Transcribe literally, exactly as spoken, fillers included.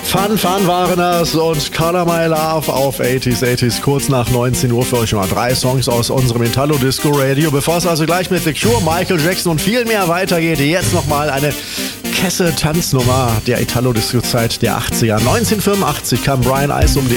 Fun, Fun waren das und Color My Love auf achtziger, achtziger, kurz nach neunzehn Uhr für euch mal drei Songs aus unserem Italo Disco Radio. Bevor es also gleich mit The Cure, Michael Jackson und viel mehr weitergeht, jetzt nochmal eine Kesse-Tanznummer der Italo Disco Zeit der achtziger. neunzehnhundertfünfundachtzig kam Brian Ice um die